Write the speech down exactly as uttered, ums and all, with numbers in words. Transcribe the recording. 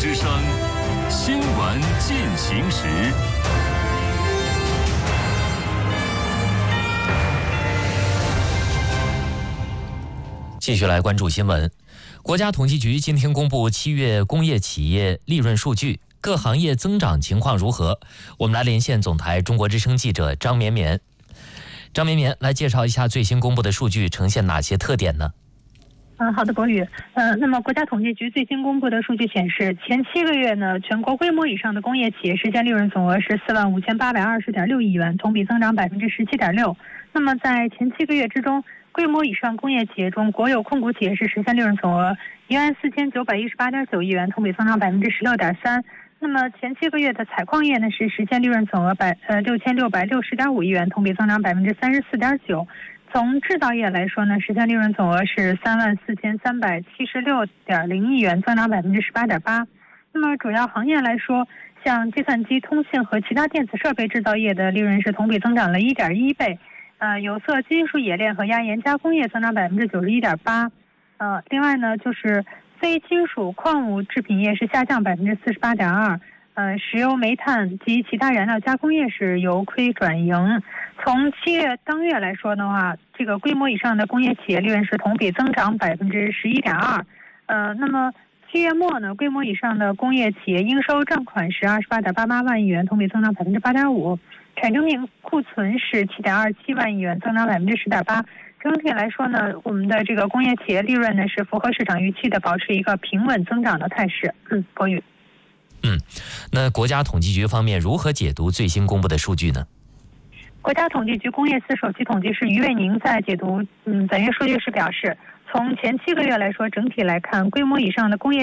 之声，新闻进行时。 继续来关注新闻。国家统计局今天公布七月工业企业利润数据，各行业增长情况如何？我们来连线总台中国之声记者张绵绵。张绵绵来介绍一下最新公布的数据呈现哪些特点呢？ 嗯，好的，博宇。呃，那么国家统计局最新公布的数据显示，前七个月呢，全国规模以上的工业企业实现利润总额是四万五千八百二十点六亿元，同比增长百分之十七点六。那么在前七个月之中，规模以上工业企业中，国有控股企业是实现利润总额一万四千九百一十八点九亿元，同比增长百分之十六点三。那么前七个月的采矿业呢是实现利润总额百呃六千六百六十点五亿元，同比增长百分之三十四点九。从制造业来说呢，实现利润总额是三万四千三百七十六点零亿元，增长百分之十八点八。那么主要行业来说，像计算机、通信和其他电子设备制造业的利润是同比增长了一点一倍。呃，有色金属冶炼和压延加工业增长百分之九十一点八。呃，另外呢，就是非金属矿物制品业是下降百分之四十八点二。呃，石油、煤炭及其他燃料加工业是由亏转盈。从七月当月来说的话，这个规模以上的工业企业利润是同比增长百分之十一点二。呃，那么七月末呢，规模以上的工业企业应收账款是二十八点八八万亿元，同比增长百分之八点五。产证明库存是七点二七万亿元，增长百分之十点八。整体来说呢，我们的这个工业企业利润呢是符合市场预期的，保持一个平稳增长的态势。嗯，博宇。 嗯，那国家统计局方面如何解读最新公布的数据呢？ 国家统计局工业司首席统计师于卫宁在解读嗯本月数据时表示，从前七个月来说，整体来看，规模以上的工业